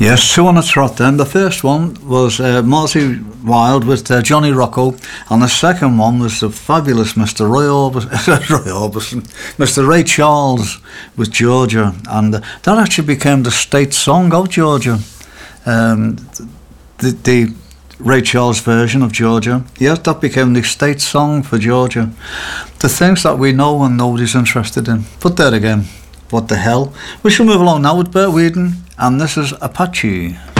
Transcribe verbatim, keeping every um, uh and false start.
Yes, two on the trot then. The first one was uh, Marty Wilde with uh, Johnny Rocco, and the second one was the fabulous Mister Roy Orbison, Roy Orbison, Mister Ray Charles with Georgia, and uh, that actually became the state song of Georgia. Um, the, the Ray Charles version of Georgia, yes, that became the state song for Georgia. The things that we know and nobody's interested in. But there again, what the hell? We shall move along now with Bert Weedon, and this is Apache.